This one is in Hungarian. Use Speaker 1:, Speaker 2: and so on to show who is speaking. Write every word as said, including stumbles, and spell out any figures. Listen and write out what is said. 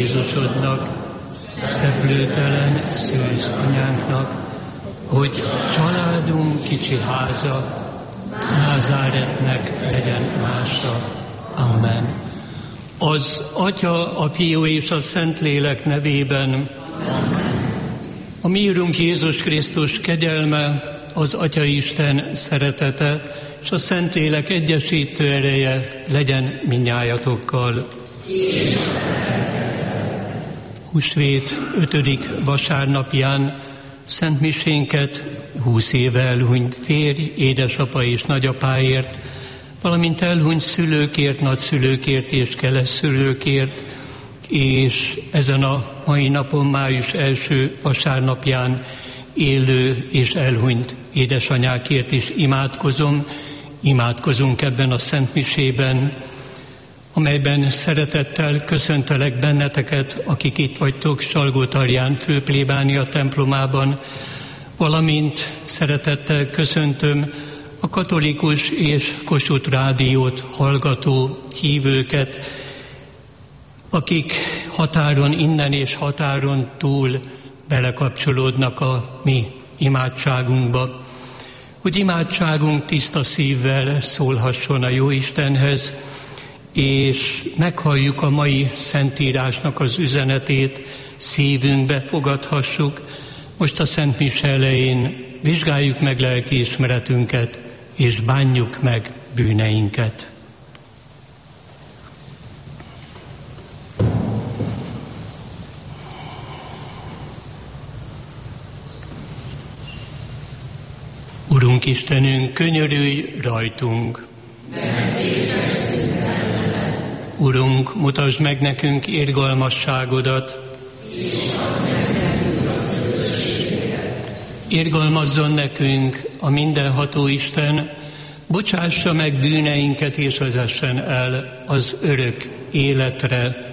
Speaker 1: Jézusodnak, szeplőtelen szűz anyánknak, hogy családunk kicsi háza Názáretnek legyen másra. Amen. Az Atya, a Fiú és a Szentlélek nevében. Amen. A mi Urunk Jézus Krisztus kegyelme, az Atyaisten szeretete és a Szentlélek egyesítő ereje legyen mindnyájatokkal. Húsvét ötödik vasárnapján Szent Misénket húsz éve elhunyt férj, édesapa és nagyapáért, valamint elhunyt szülőkért, nagyszülőkért és keresztszülőkért, és ezen a mai napon, május első vasárnapján élő és elhunyt édesanyákért is imádkozom. Imádkozunk ebben a Szent Misében, amelyben szeretettel köszöntelek benneteket, akik itt vagytok Salgótarján főplébánia templomában, valamint szeretettel köszöntöm a katolikus és Kossuth Rádiót hallgató hívőket, akik határon innen és határon túl belekapcsolódnak a mi imádságunkba. Hogy imádságunk tiszta szívvel szólhasson a Jóistenhez, és meghalljuk a mai Szentírásnak az üzenetét, szívünkbe fogadhassuk. Most a Szent Mise elején vizsgáljuk meg lelkiismeretünket, és bánjuk meg bűneinket. Urunk Istenünk, könyörülj rajtunk! Urunk, mutasd meg nekünk irgalmasságodat! Irgalmazzon nekünk a mindenható Isten, bocsássa meg bűneinket és vezessen el az örök életre.